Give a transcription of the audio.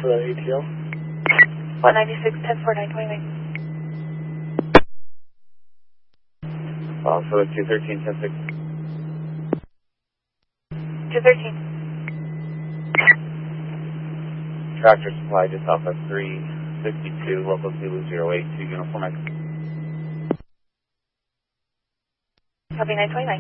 for that ATL. 196, 104929. Also 213, 106. 213. Tractor supply just off of 352, local Zulu 082, Uniform X. Copy 929.